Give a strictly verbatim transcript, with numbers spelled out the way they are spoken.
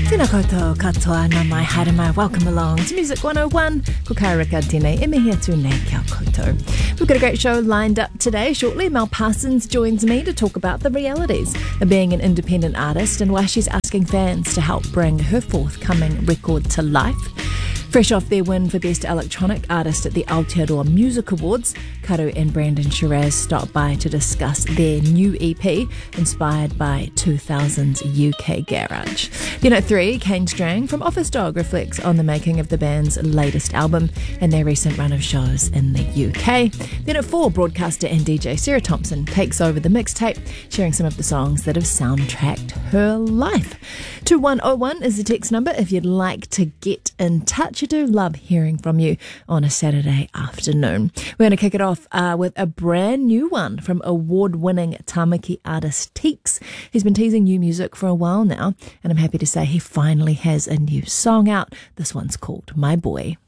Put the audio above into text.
Tēnā koutou katoa nā mai haere mai. Welcome along to Music one oh one. Ko kaurika tēnei, e mihi atu nei kia koutou. We've got a great show lined up today. Shortly, Mel Parsons joins me to talk about the realities of being an independent artist and why she's asking fans to help bring her forthcoming record to life. Fresh off their win for Best Electronic Artist at the Aotearoa Music Awards, Karu and Brandon Shiraz stopped by to discuss their new E P inspired by two thousands U K garage. Then at three, Kane Strang from Office Dog reflects on the making of the band's latest album and their recent run of shows in the U K. Then at four, broadcaster and D J Sarah Thompson takes over the mixtape, sharing some of the songs that have soundtracked her life. two one oh one is the text number if you'd like to get in touch. I do love hearing from you on a Saturday afternoon. We're going to kick it off uh, with a brand new one from award-winning Tamaki artist Teeks. He's been teasing new music for a while now, and I'm happy to say he finally has a new song out. This one's called My Boy.